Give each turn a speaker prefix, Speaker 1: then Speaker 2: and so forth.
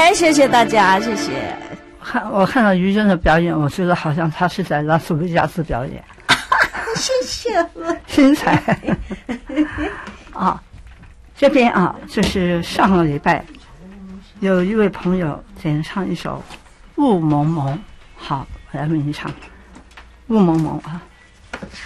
Speaker 1: 来，谢谢大家，谢谢。
Speaker 2: 我看到于娟的表演，我觉得好像她是在拉斯维加斯表演。
Speaker 1: 谢谢了，
Speaker 2: 精彩啊！这边啊，就是上个礼拜有一位朋友点唱一首《雾蒙蒙》，好，我来为你唱《雾蒙蒙》啊。